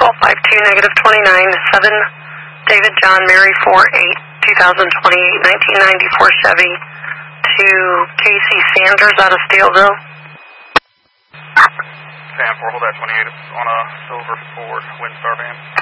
1252, negative 29, 7 David John Mary 48, 2028, 1994 Chevy to Casey Sanders out of Steelville. Sam 4, hold that 28, it's on a silver Ford Windstar van.